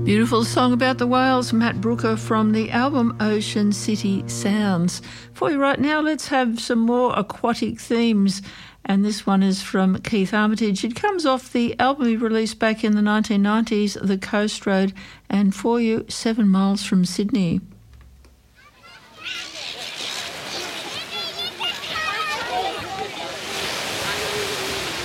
Beautiful song about the whales, Matt Brooker, from the album Ocean City Sounds. For you right now, let's have some more aquatic themes, and this one is from Keith Armitage. It comes off the album he released back in the 1990s, The Coast Road, and for you, 7 Miles from Sydney.